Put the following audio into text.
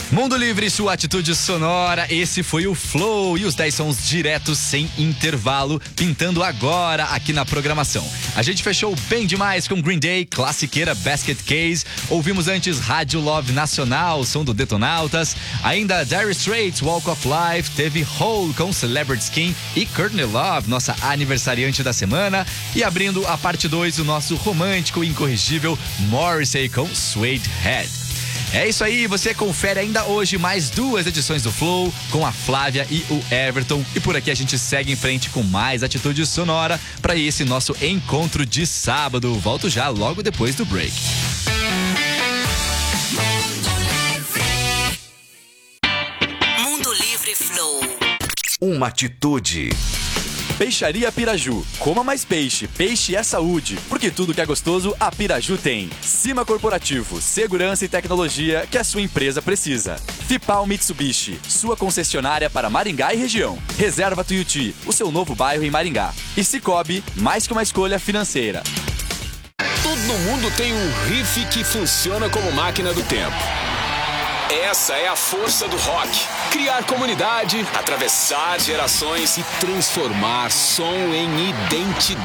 Mundo Livre, sua atitude sonora. Esse foi o Flow e os 10 sons diretos sem intervalo, pintando agora aqui na programação. A gente fechou bem demais com Green Day, classiqueira Basket Case. Ouvimos antes Rádio Love Nacional, som do Detonautas. Ainda Dire Straits, Walk of Life. Teve Hole com Celebrity Skin e Courtney Love, nossa aniversariante da semana. E abrindo a parte 2, o nosso romântico e incorrigível Morrissey com Suede Head. É isso aí, você confere ainda hoje mais 2 edições do Flow com a Flávia e o Everton. E por aqui a gente segue em frente com mais atitude sonora para esse nosso encontro de sábado. Volto já logo depois do break. Mundo Livre Flow. Uma atitude. Peixaria Piraju. Coma mais peixe. Peixe é saúde. Porque tudo que é gostoso, a Piraju tem. Cima Corporativo. Segurança e tecnologia que a sua empresa precisa. Fipal Mitsubishi. Sua concessionária para Maringá e região. Reserva Tuiuti. O seu novo bairro em Maringá. E Cicobi. Mais que uma escolha financeira. Todo mundo tem um riff que funciona como máquina do tempo. Essa é a força do rock. Criar comunidade, atravessar gerações e transformar som em identidade.